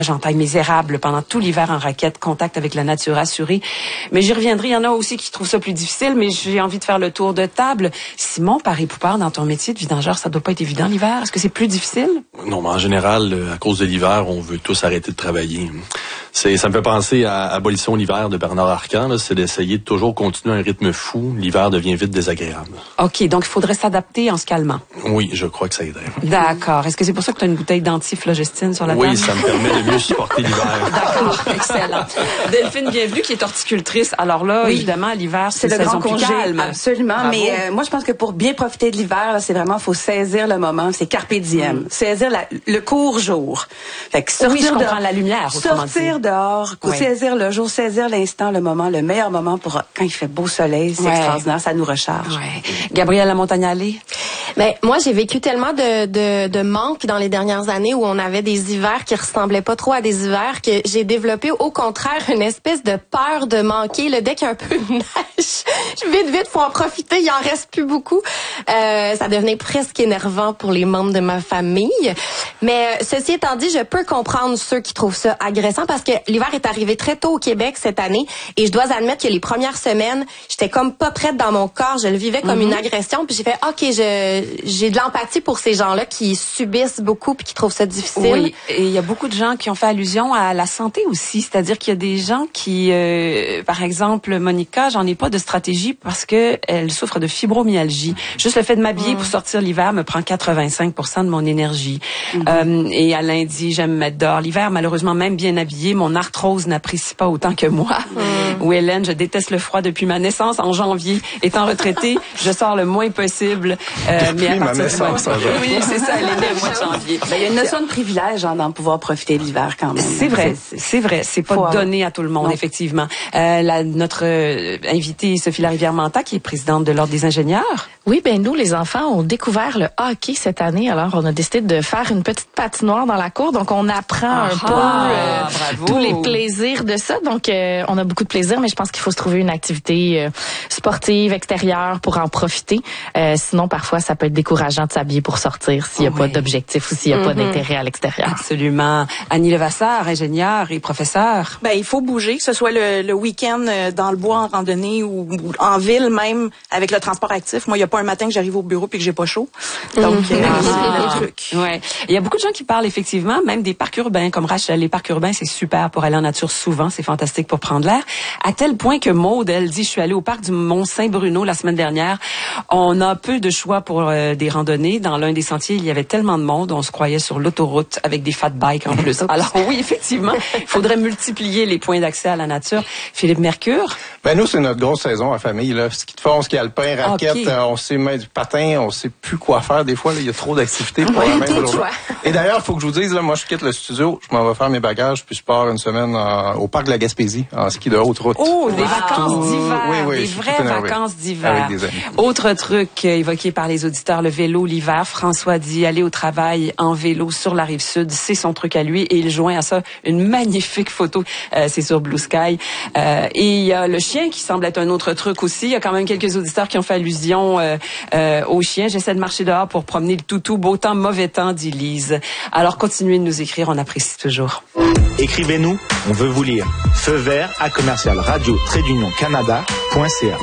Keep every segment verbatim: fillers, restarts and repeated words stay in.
J'entaille misérable pendant tout l'hiver en raquette, contact avec la nature assurée. Mais j'y reviendrai, il y en a aussi qui trouvent ça plus difficile, mais j'ai envie de faire le tour de table. Simon, Paré-Poupard, dans ton métier de vidangeur, ça doit pas être évident l'hiver. Est-ce que c'est plus difficile? Non, mais en général, à cause de l'hiver, on veut tous arrêter de travailler. C'est, ça me fait penser à Abolition l'hiver de Bernard Arcan, là, c'est d'essayer de toujours continuer un rythme fou. L'hiver devient vite désagréable. OK, donc il faudrait s'adapter en se calmant. Oui, je crois que ça aiderait. D'accord. Est-ce que c'est pour ça que tu as une bouteille d'antiflogestine sur la table? Oui, ça me permet de mieux supporter l'hiver. D'accord, excellent. Delphine Bienvenue, qui est horticultrice. Alors là, oui, évidemment, l'hiver, c'est, c'est le grand congé. Calme. Absolument. Bravo. Mais euh, moi, je pense que pour bien profiter de l'hiver, là, c'est vraiment, faut saisir le moment. C'est carpe diem. Mm. Saisir la, le court jour. Fait que sortir oui, je comprends de, la lumière. Sortir dit. dehors, oui. saisir le jour, saisir l'instant, le moment, le meilleur moment pour quand il fait beau soleil, c'est ouais. extraordinaire, ça nous recharge. Ouais. Gabrielle Lamontagne-Allé. Ben moi, j'ai vécu tellement de, de de manque dans les dernières années où on avait des hivers qui ressemblaient pas trop à des hivers que j'ai développé au contraire une espèce de peur de manquer. Le dès qu'il y a un peu de neige, vite vite faut en profiter. Il en reste plus beaucoup. Euh, ça devenait presque énervant pour les membres de ma famille. Mais euh, ceci étant dit, je peux comprendre ceux qui trouvent ça agressant parce que l'hiver est arrivé très tôt au Québec cette année et je dois admettre que les premières semaines, j'étais comme pas prête dans mon corps. Je le vivais comme mm-hmm. une agression. Puis j'ai fait ok, je j'ai de l'empathie pour ces gens-là qui subissent beaucoup puis qui trouvent ça difficile. Oui, et il y a beaucoup de gens qui ont fait allusion à la santé aussi, c'est-à-dire qu'il y a des gens qui, euh, par exemple, Monica, j'en ai pas de stratégie parce que elle souffre de fibromyalgie. Juste le fait de m'habiller mmh. pour sortir l'hiver me prend quatre-vingt-cinq pour cent de mon énergie. Mmh. Euh, et Alain dit, j'aime me mettre dehors l'hiver, malheureusement même bien habillée, mon arthrose n'apprécie pas autant que moi. Mmh. Ou Hélène, je déteste le froid depuis ma naissance en janvier. Étant retraitée, je sors le moins possible. Euh, mais à partir du mois de oui, c'est ça, elle est née au mois de janvier. Ben, il y a une notion de privilège hein, d'en pouvoir profiter de l'hiver quand même. C'est vrai, c'est, c'est vrai. C'est pas Faut donné à tout le monde, non. effectivement. Euh, la, notre euh, invitée, Sophie Larivière-Manta, qui est présidente de l'Ordre des ingénieurs. Oui, ben nous, les enfants, ont découvert le hockey cette année. Alors, on a décidé de faire une petite patinoire dans la cour. Donc, on apprend ah, un peu euh, tous les plaisirs de ça. Donc, euh, on a beaucoup de plaisir, mais je pense qu'il faut se trouver une activité euh, sportive, extérieure pour en profiter. Euh, sinon, parfois, ça peut être décourageant de s'habiller pour sortir s'il n'y a oh, pas oui. d'objectif ou s'il n'y a mm-hmm. pas d'intérêt à l'extérieur. Absolument. Annie Levasseur, ingénieure et professeure. Ben, il faut bouger, que ce soit le, le week-end dans le bois en randonnée ou, ou en ville même avec le transport actif. Moi, il y a pas un matin que j'arrive au bureau puis que j'ai pas chaud. Donc, mm-hmm. euh, c'est le truc. Ouais. Il y a beaucoup de gens qui parlent effectivement, même des parcs urbains, comme Rachel. Les parcs urbains, c'est super pour aller en nature souvent. C'est fantastique pour prendre l'air. À tel point que Maude, elle dit, je suis allée au parc du Mont-Saint-Bruno la semaine dernière. On a peu de choix pour euh, des randonnées. Dans l'un des sentiers, il y avait tellement de monde, on se croyait sur l'autoroute avec des fat bikes en plus. Alors oui, effectivement, il faudrait multiplier les points d'accès à la nature. Philippe Mercure? Ben nous, c'est notre grosse saison en famille. Là. Ski de fond, ski alpin, raquette, okay. euh, on sait mettre du patin, on sait plus quoi faire. Des fois, là, il y a trop d'activités pour la même journée. Et d'ailleurs, il faut que je vous dise, là, moi, je quitte le studio, je m'en vais faire mes bagages, puis je pars une semaine en, au parc de la Gaspésie, en ski de haute route. Oh, des wow. vacances d'hiver, oui, oui, des vraies vacances d'hiver. Avec des amis. Autre truc euh, évoqué par les auditeurs, le vélo l'hiver. François dit aller au travail en vélo sur la rive sud, c'est son truc à lui, et il joint à ça une magnifique photo. Euh, c'est sur Blue Sky. Euh, et il y a le chien qui semble être un autre truc aussi. Il y a quand même quelques auditeurs qui ont fait allusion euh, euh, au chien. J'essaie de marcher dehors pour promener le toutou. Beau temps, mauvais temps, dit Lise. Alors continuez de nous écrire, on apprécie toujours. Écrivez-nous, on veut vous lire. Feu vert à commercial radio trait d'union canada point c a.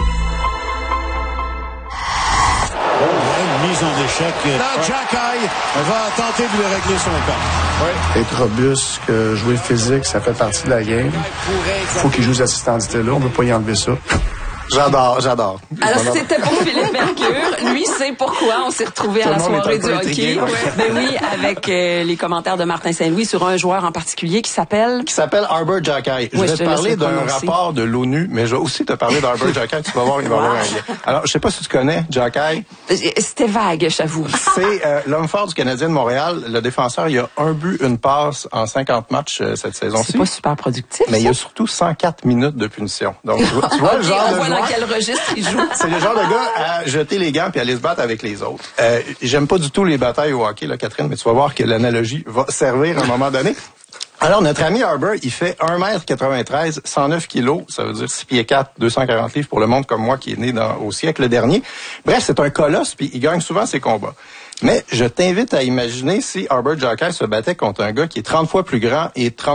Mise en échec. Là, Jacky va tenter de lui régler son cas. Oui. Être robuste, que jouer physique, ça fait partie de la game. Faut qu'il joue les assistants là, on peut pas y enlever ça. J'adore, j'adore. Alors, c'était pour Philippe Mercure. Lui, c'est pourquoi on s'est retrouvés à la soirée du hockey. Ouais. Ben oui, avec euh, les commentaires de Martin Saint-Louis sur un joueur en particulier qui s'appelle... Qui s'appelle Arbor Xhekaj. Je oui, vais je te parler d'un prononcer. rapport de l'ONU, mais je vais aussi te parler d'Arbor Xhekaj. Tu vas voir, il va y avoir un lien. Alors, je sais pas si tu connais Xhekaj. C'était vague, j'avoue. C'est euh, l'homme fort du Canadien de Montréal. Le défenseur, il a un but, une passe en cinquante matchs euh, cette saison-ci. C'est pas super productif. Mais ça? il y a surtout cent quatre minutes de punition. Donc, tu vois, tu vois okay, le genre on de voit joueur... dans quel registre il joue. C'est le genre de gars à jeter les gants puis aller se battre avec les autres. Euh, j'aime pas du tout les batailles au hockey, là, Catherine, mais tu vas voir que l'analogie va servir à un moment donné. Alors, notre ami Arbor, il fait un mètre quatre-vingt-treize, cent neuf kilos, ça veut dire six pieds quatre, deux cent quarante livres pour le monde comme moi qui est né dans, au siècle dernier. Bref, c'est un colosse, puis il gagne souvent ses combats. Mais je t'invite à imaginer si Arbor Xhekaj se battait contre un gars qui est trente fois plus grand et trente